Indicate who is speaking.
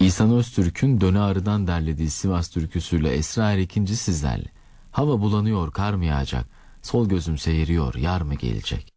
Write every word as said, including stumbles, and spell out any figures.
Speaker 1: İhsan Öztürk'ün Döne Arı'dan derlediği Sivas türküsüyle Esra Er ikinci sizlerle. Hava bulanıyor, kar mı yağacak? Sol gözüm seyiriyor, yar mı gelecek?